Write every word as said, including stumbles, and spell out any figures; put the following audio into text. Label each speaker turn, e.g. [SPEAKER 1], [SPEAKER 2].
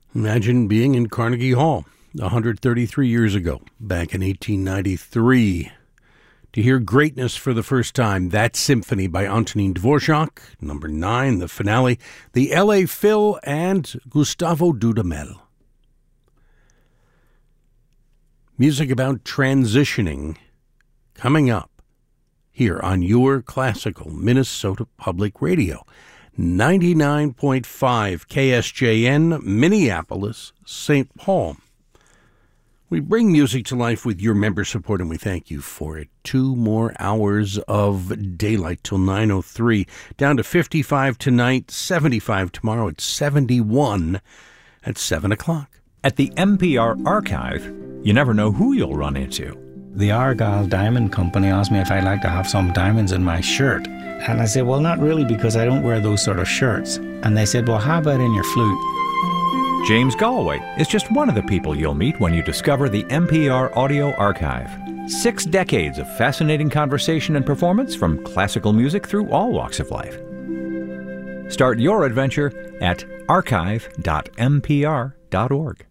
[SPEAKER 1] Imagine being in Carnegie Hall one hundred thirty-three years ago, back in eighteen ninety-three. To hear greatness for the first time, that symphony by Antonin Dvorak, number nine, the finale, the L A Phil, and Gustavo Dudamel. Music about transitioning coming up here on your classical Minnesota Public Radio. ninety-nine point five K S J N, Minneapolis, Saint Paul. We bring music to life with your member support, and we thank you for it. Two more hours of daylight till nine oh three. Down to fifty-five tonight, seventy-five tomorrow. It's seventy-one at seven o'clock.
[SPEAKER 2] At the N P R Archive, you never know who you'll run into.
[SPEAKER 3] The Argyle Diamond Company asked me if I'd like to have some diamonds in my shirt. And I said, well, not really, because I don't wear those sort of shirts. And they said, well, how about in your flute?
[SPEAKER 2] James Galloway is just one of the people you'll meet when you discover the N P R Audio Archive. Six decades of fascinating conversation and performance from classical music through all walks of life. Start your adventure at archive dot n p r dot org.